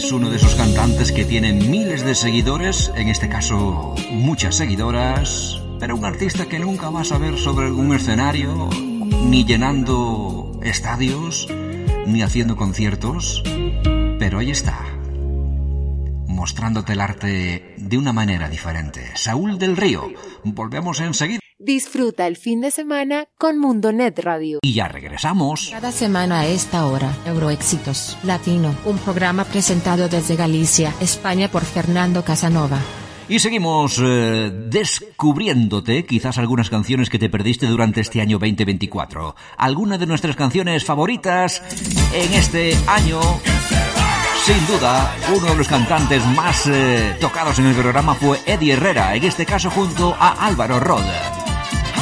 Es uno de esos cantantes que tienen miles de seguidores, en este caso muchas seguidoras, pero un artista que nunca vas a ver sobre un escenario, ni llenando estadios, ni haciendo conciertos, pero ahí está, mostrándote el arte de una manera diferente. Saúl del Río, volvemos enseguida. Disfruta el fin de semana con Mundonet Radio. Y ya regresamos. Cada semana a esta hora, Euroéxitos Latino, un programa presentado desde Galicia, España por Fernando Casanova. Y seguimos descubriéndote quizás algunas canciones que te perdiste durante este año 2024. Algunas de nuestras canciones favoritas en este año. Sin duda, uno de los cantantes más tocados en el programa fue Eddie Herrera, en este caso junto a Álvaro Roda.